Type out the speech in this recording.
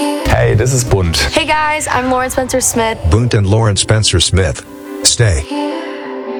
Hey, this is Bunt. Hey guys, I'm Lauren Spencer Smith. Bunt and Lauren Spencer Smith. Stay.